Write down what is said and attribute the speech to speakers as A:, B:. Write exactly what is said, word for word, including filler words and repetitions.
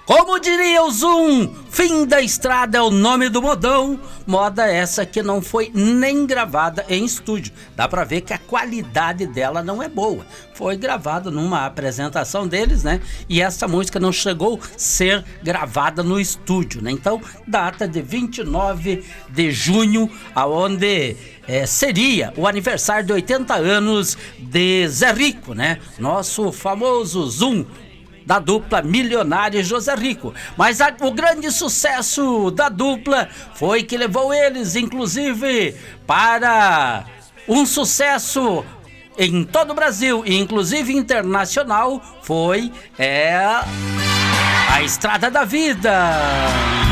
A: Como diria o Zoom, fim da estrada é o nome do modão. Moda essa que não foi nem gravada em estúdio. Dá pra ver que a qualidade dela não é boa. Foi gravada numa apresentação deles, né? E essa música não chegou a ser gravada no estúdio, né? Então, data de vinte e nove de junho, aonde é, seria o aniversário de oitenta anos de Zé Rico, né? Nosso famoso Zoom, da dupla Milionária e José Rico. Mas a, o grande sucesso da dupla foi que levou eles, inclusive, para um sucesso em todo o Brasil, e inclusive internacional, foi é, a Estrada da Vida.